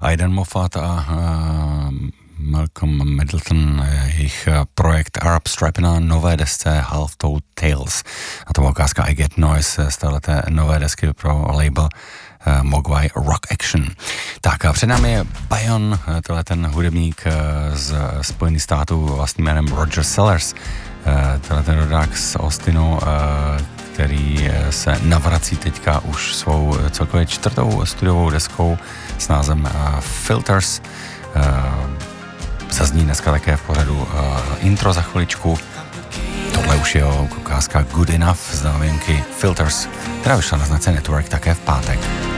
Aidan Moffat a Malcolm Middleton, jejich projekt Arab Stripe na nové desce Half Told Tales. A to byla ukázka I Get Noise z téhleté nové desky pro label Mogwai Rock Action. Tak a před námi je Bayon, tohle ten hudebník z Spojených států vlastním jménem Roger Sellers. Tohle ten rodák z Austinu, který se navrací teďka už svou celkově 4. studiovou deskou s názvem Filters. Zazní dneska také v pořadu intro za chviličku. Tohle už je ukázka Good Enough z novinky Filters, která vyšla na značce Network také v pátek.